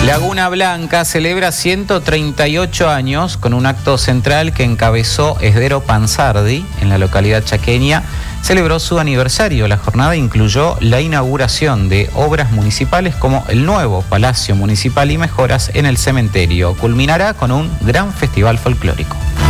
Laguna Blanca celebra 138 años con un acto central que encabezó Esdero Panzardi en la localidad chaqueña. Celebró su aniversario. La jornada incluyó la inauguración de obras municipales como el nuevo Palacio Municipal y mejoras en el cementerio. Culminará con un gran festival folclórico.